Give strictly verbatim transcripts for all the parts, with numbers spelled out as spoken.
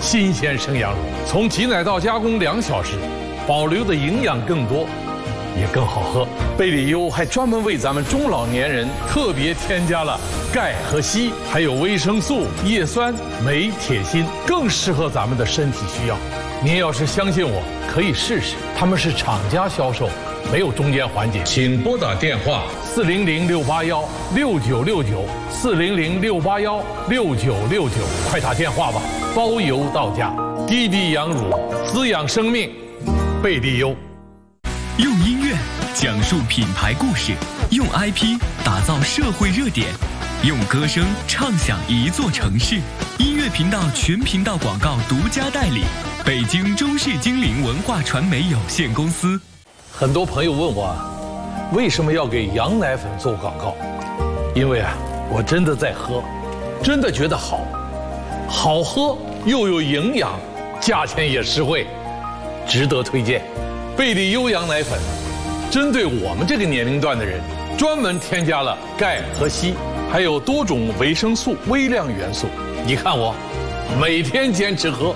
新鲜生羊乳，从挤奶到加工两小时，保留的营养更多，也更好喝。贝里优还专门为咱们中老年人特别添加了钙和硒，还有维生素、叶酸、镁、铁、锌，更适合咱们的身体需要。您要是相信我，可以试试。他们是厂家销售，没有中间环节。请拨打电话四零零六八幺六九六九四零零六八幺六九六九，快打电话吧，包邮到家。滴滴羊乳滋养生命，贝利优。 用音乐讲述品牌故事，用 I P 打造社会热点，用歌声唱响一座城市。音乐频道全频道广告独家代理，北京中视精灵文化传媒有限公司。 很多朋友问我啊，为什么要给羊奶粉做广告？因为啊，我真的在喝，真的觉得好，好喝又有营养，价钱也实惠，值得推荐。贝利优羊奶粉针对我们这个年龄段的人，专门添加了钙和硒，还有多种维生素、微量元素。你看我，每天坚持喝。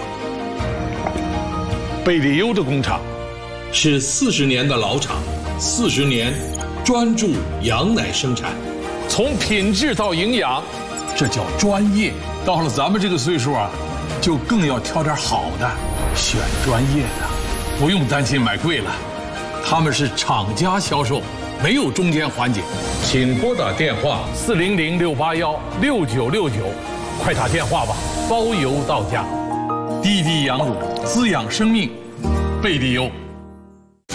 贝利优的工厂是四十年的老厂，四十年专注羊奶生产，从品质到营养，这叫专业。到了咱们这个岁数啊，就更要挑点好的，选专业的，不用担心买贵了。他们是厂家销售，没有中间环节。请拨打电话四零零六八幺六九六九，快打电话吧，包邮到家。滴滴羊乳滋养生命，贝利优。